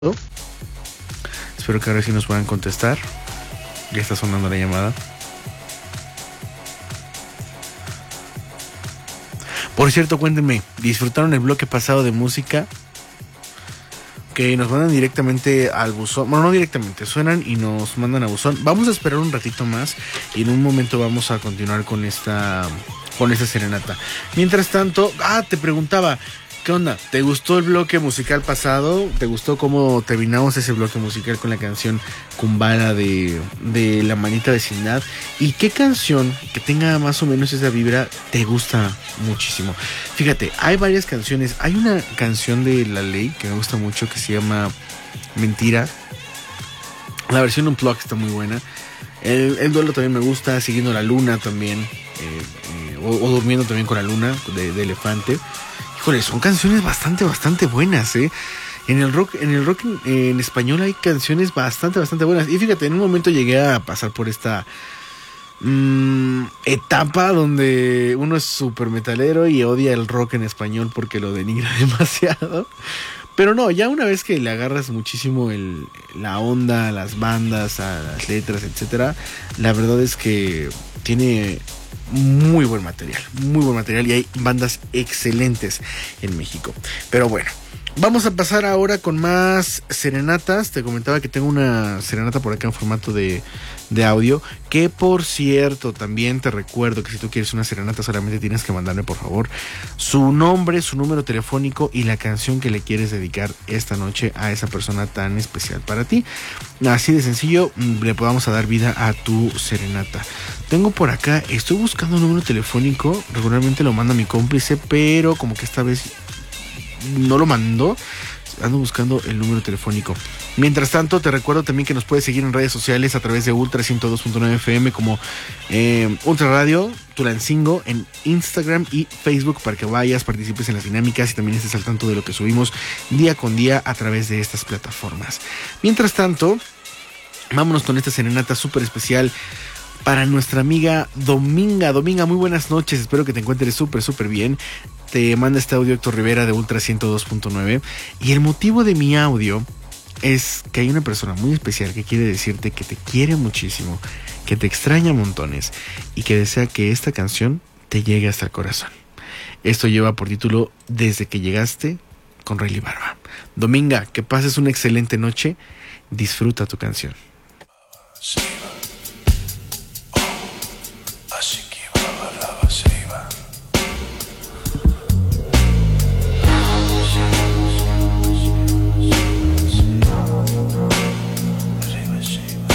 Espero que ahora sí nos puedan contestar. Ya está sonando la llamada. Por cierto, cuéntenme, ¿disfrutaron el bloque pasado de música? Que nos mandan directamente al buzón. Bueno, no directamente, suenan y nos mandan a buzón. Vamos a esperar un ratito más y en un momento vamos a continuar con esta serenata. Mientras tanto, te preguntaba, ¿qué onda? ¿Te gustó el bloque musical pasado? ¿Te gustó cómo terminamos ese bloque musical con la canción Kumbala de La Maldita Vecindad? ¿Y qué canción que tenga más o menos esa vibra te gusta muchísimo? Fíjate, hay varias canciones. Hay una canción de La Ley que me gusta mucho que se llama Mentira. La versión Unplugged está muy buena. El duelo también me gusta. Siguiendo la luna también. O durmiendo también con la luna de Elefante. Híjole, son canciones bastante buenas, ¿eh? En el rock en español hay canciones bastante buenas. Y fíjate, en un momento llegué a pasar por esta etapa donde uno es súper metalero y odia el rock en español porque lo denigra demasiado. Pero no, ya una vez que le agarras muchísimo la onda a las bandas, a las letras, etcétera, la verdad es que tiene muy buen material y hay bandas excelentes en México. Pero bueno, vamos a pasar ahora con más serenatas. Te comentaba que tengo una serenata por acá en formato de audio, que por cierto también te recuerdo que si tú quieres una serenata solamente tienes que mandarme por favor su nombre, su número telefónico y la canción que le quieres dedicar esta noche a esa persona tan especial para ti. Así de sencillo le podamos dar vida a tu serenata. Tengo por acá, estoy buscando un número telefónico, regularmente lo manda mi cómplice, pero como que esta vez no lo mandó. Ando buscando el número telefónico. Mientras tanto, te recuerdo también que nos puedes seguir en redes sociales a través de Ultra 102.9 FM como Ultra Radio, Tulancingo, en Instagram y Facebook para que vayas, participes en las dinámicas y también estés al tanto de lo que subimos día con día a través de estas plataformas. Mientras tanto, vámonos con esta serenata súper especial para nuestra amiga Dominga. Dominga, muy buenas noches, espero que te encuentres súper bien. Te manda este audio Héctor Rivera de Ultra 102.9 y el motivo de mi audio es que hay una persona muy especial que quiere decirte que te quiere muchísimo, que te extraña montones y que desea que esta canción te llegue hasta el corazón. Esto lleva por título Desde que llegaste con Rayleigh Barba. Dominga, que pases una excelente noche, disfruta tu canción. Sí.